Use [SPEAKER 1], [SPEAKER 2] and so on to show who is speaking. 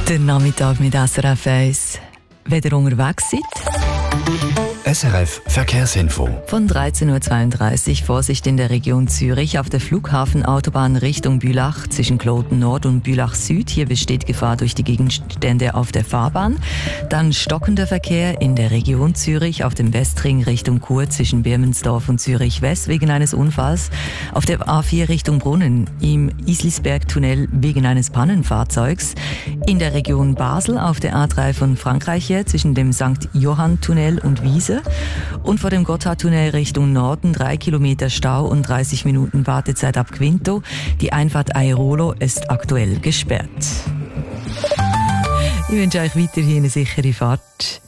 [SPEAKER 1] Der Nachmittag mit SRF 1. Wenn ihr unterwegs seid,
[SPEAKER 2] SRF Verkehrsinfo.
[SPEAKER 1] von 13.32 Uhr Vorsicht in der Region Zürich auf der Flughafenautobahn Richtung Bülach zwischen Kloten Nord und Bülach Süd. Hier besteht Gefahr durch die Gegenstände auf der Fahrbahn. Dann stockender Verkehr in der Region Zürich auf dem Westring Richtung Chur zwischen Birmensdorf und Zürich West wegen eines Unfalls. Auf der A4 Richtung Brunnen im Islisberg-Tunnel wegen eines Pannenfahrzeugs. In der Region Basel auf der A3 von Frankreich her zwischen dem St. Johann-Tunnel und Wiese. Und vor dem Gotthardtunnel Richtung Norden 3 Kilometer Stau und 30 Minuten Wartezeit ab Quinto. Die Einfahrt Airolo ist aktuell gesperrt. Ich wünsche euch weiterhin eine sichere Fahrt.